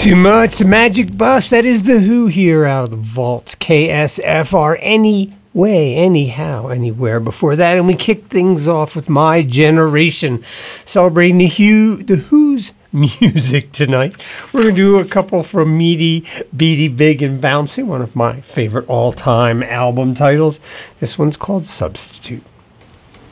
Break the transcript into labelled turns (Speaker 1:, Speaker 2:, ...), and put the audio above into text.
Speaker 1: too much. The Magic Bus. That is the Who here out of the vault. KSFR. Anyway, anyhow, anywhere. Before that, and we kick things off with My Generation, celebrating the Who's music tonight. We're going to do a couple from Meaty, Beady, Big, and Bouncy, one of my favorite all-time album titles. This one's called Substitute.